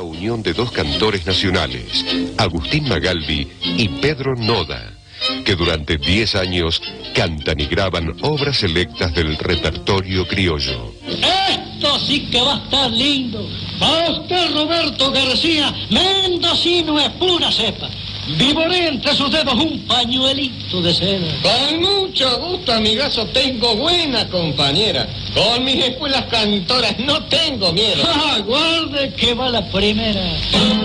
la unión de dos cantores nacionales, Agustín Magaldi y Pedro Noda, que durante 10 años cantan y graban obras selectas del repertorio criollo. Esto sí que va a estar lindo. Para usted, Roberto García, mendocino es pura cepa. Vivoré entre sus dedos un pañuelito de seda. Con mucho gusto, amigazo, tengo buena compañera. Con mis espuelas cantoras no tengo miedo. ¡Ah, guarde que va la primera!